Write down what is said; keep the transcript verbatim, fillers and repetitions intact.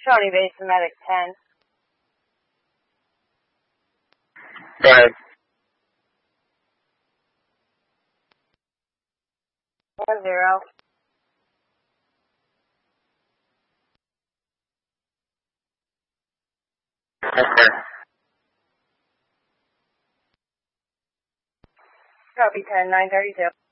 Shawnee Base, Medic ten. Go ahead. One zero. Okay. Copy ten, nine thirty-two.